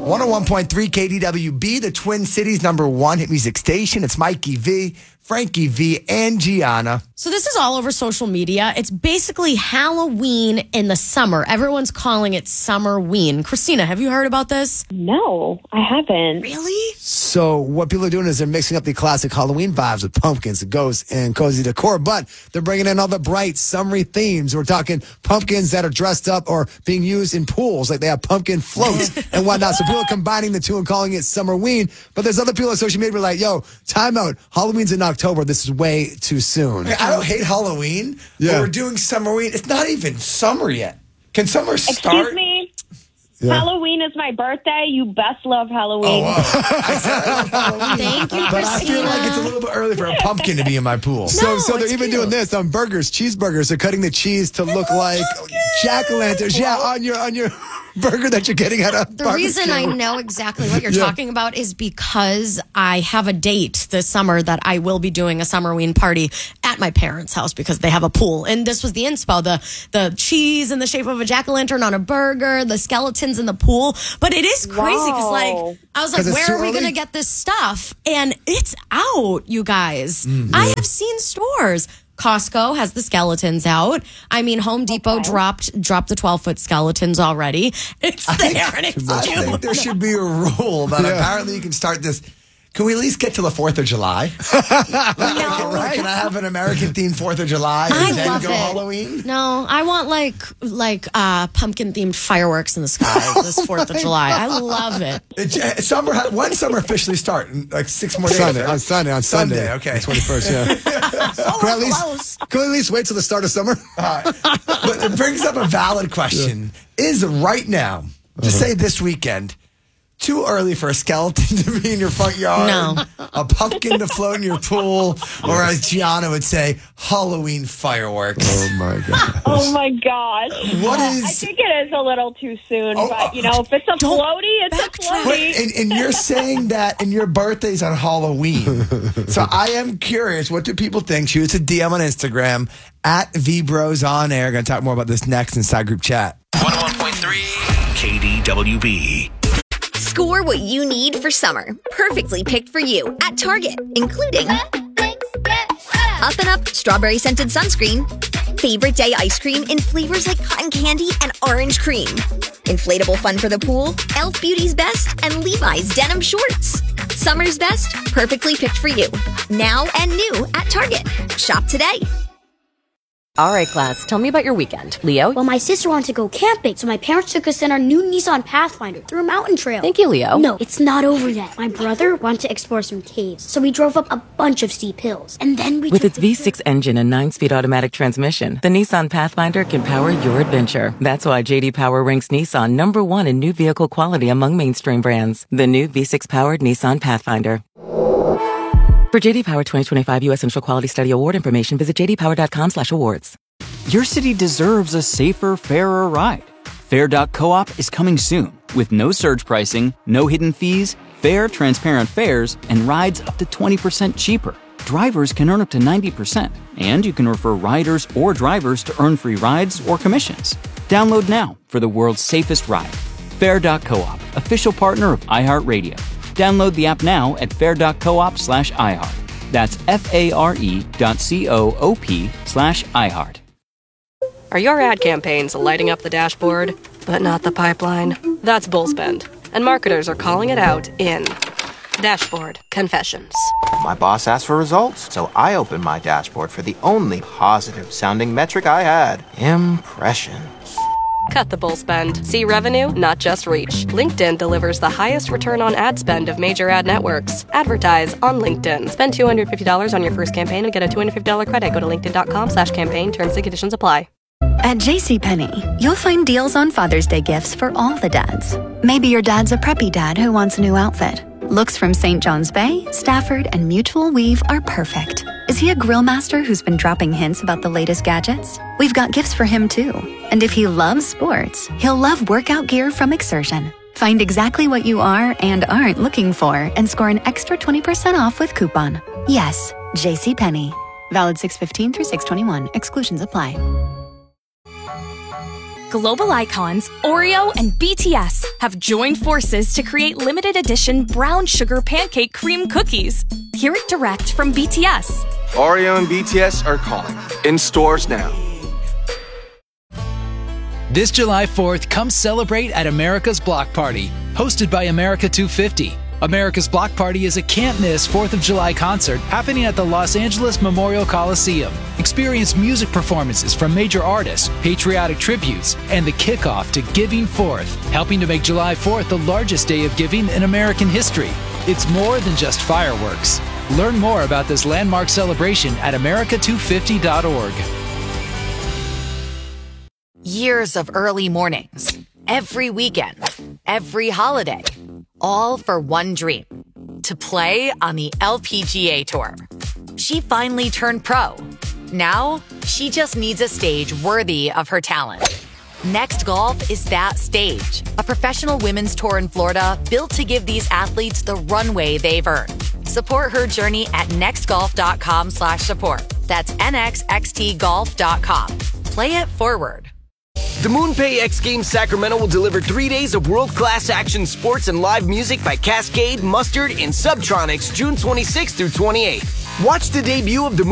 101.3 KDWB, the Twin Cities #1 hit music station. It's Mikey V, Frankie V, and Gianna. So this is all over social media. It's basically Halloween in the summer. Everyone's calling it Summerween. Christina, have you heard about this? No, I haven't. Really? So what people are doing is they're mixing up the classic Halloween vibes with pumpkins, ghosts, and cozy decor, but they're bringing in all the bright, summery themes. We're talking pumpkins that are dressed up or being used in pools, like they have pumpkin floats and whatnot. So people are combining the two and calling it Summerween. But there's other people on social media who are like, yo, time out. Halloween's in October. This is way too soon. I don't hate Halloween, but we're doing Summerween. It's not even summer yet. Can summer start? Excuse me? Yeah. Halloween is my birthday. You best love Halloween. Oh, wow. I said I love Halloween. Thank you, But I feel like it's a little bit early for a pumpkin to be in my pool. So they're even doing this on burgers, cheeseburgers. They're cutting the cheese to look like jack-o'-lanterns. Yeah, on your burger that you're getting at a The reason I know exactly what you're talking about is because I have a date this summer that I will be doing a Summerween party at my parents' house because they have a pool. And this was the inspo, the cheese in the shape of a jack-o'-lantern on a burger, the skeletons in the pool. But it is crazy because I was like, where are we going to get this stuff? And it's out, you guys. I have seen stores. Costco has the skeletons out. I mean, Home Depot dropped the 12-foot skeletons already. It's there and it's I think there should be a rule that apparently you can start this. Can we at least get to the 4th of July? Can I have an American-themed 4th of July and then go Halloween? No, I want like pumpkin-themed fireworks in the sky this 4th of July. I love it. When summer officially start? In like 6 more days? On Sunday. Okay. The 21st, yeah. Can we at least wait till the start of summer? But it brings up a valid question. Is right now, just say this weekend, too early for a skeleton to be in your front yard? No. A pumpkin to float in your pool? Or as Gianna would say, Halloween fireworks? Oh, my God. Oh, my gosh. I think it is a little too soon, but, if it's a floaty, it's a floaty. And you're saying that, and your birthday's on Halloween. So I am curious, what do people think? Shoot us a DM on Instagram, at VBrosOnAir. Going to talk more about this next inside group chat. 101.3 KDWB. Score what you need for summer. Perfectly picked for you at Target, including Up and Up strawberry scented sunscreen, favorite day ice cream in flavors like cotton candy and orange cream, inflatable fun for the pool, Elf Beauty's Best, and Levi's denim shorts. Summer's best, perfectly picked for you. Now and new at Target. Shop today. All right, class, tell me about your weekend. Leo? Well, my sister wanted to go camping, so my parents took us in our new Nissan Pathfinder through a mountain trail. Thank you, Leo. No, it's not over yet. My brother wanted to explore some caves, so we drove up a bunch of steep hills. And then we With its V6 engine and 9-speed automatic transmission, the Nissan Pathfinder can power your adventure. That's why J.D. Power ranks Nissan #1 in new vehicle quality among mainstream brands. The new V6-powered Nissan Pathfinder. For J.D. Power 2025 U.S. Central Quality Study Award information, visit jdpower.com/awards. Your city deserves a safer, fairer ride. Fair.coop is coming soon with no surge pricing, no hidden fees, fair, transparent fares, and rides up to 20% cheaper. Drivers can earn up to 90%, and you can refer riders or drivers to earn free rides or commissions. Download now for the world's safest ride. Fair.coop, official partner of iHeartRadio. Download the app now at fair.coop/iHeart. That's FARE.coop/iHeart. Are your ad campaigns lighting up the dashboard, but not the pipeline? That's Bullspend, and marketers are calling it out in Dashboard Confessions. My boss asked for results, so I opened my dashboard for the only positive-sounding metric I had: impressions. Cut the bull spend. See revenue, not just reach. LinkedIn delivers the highest return on ad spend of major ad networks. Advertise on LinkedIn. Spend $250 on your first campaign and get a $250 credit. Go to linkedin.com/campaign. Terms and conditions apply. At JCPenney, you'll find deals on Father's Day gifts for all the dads. Maybe your dad's a preppy dad who wants a new outfit. Looks from St. John's Bay, Stafford, and Mutual Weave are perfect. Is he a grill master who's been dropping hints about the latest gadgets? We've got gifts for him too. And if he loves sports, he'll love workout gear from Exertion. Find exactly what you are and aren't looking for and score an extra 20% off with coupon. Yes, JCPenney. Valid 6/15 through 6/21. Exclusions apply. Global icons Oreo and BTS have joined forces to create limited edition brown sugar pancake cream cookies. Hear it direct from BTS. Oreo and BTS are calling. In stores now. This July 4th, come celebrate at America's Block Party, hosted by America 250. America's Block Party is a can't-miss 4th of July concert happening at the Los Angeles Memorial Coliseum. Experience music performances from major artists, patriotic tributes, and the kickoff to Giving Forth, helping to make July 4th the largest day of giving in American history. It's more than just fireworks. Learn more about this landmark celebration at america250.org. Years of early mornings, every weekend, every holiday, all for one dream, to play on the LPGA Tour. She finally turned pro. Now, she just needs a stage worthy of her talent. Next Golf is that stage, a professional women's tour in Florida built to give these athletes the runway they've earned. Support her journey at nextgolf.com/support. That's nxxtgolf.com. Play it forward. The MoonPay X Games Sacramento will deliver 3 days of world-class action sports and live music by Cascade, Mustard, and Subtronics June 26th through 28th. Watch the debut of the